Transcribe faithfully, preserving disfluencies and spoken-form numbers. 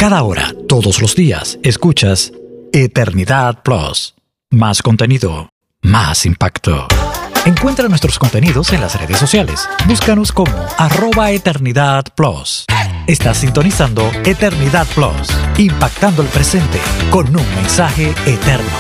Cada hora, todos los días, escuchas Eternidad Plus. Más contenido, más impacto. Encuentra nuestros contenidos en las redes sociales. Búscanos como arroba Eternidad Plus. Estás sintonizando Eternidad Plus, impactando el presente con un mensaje eterno.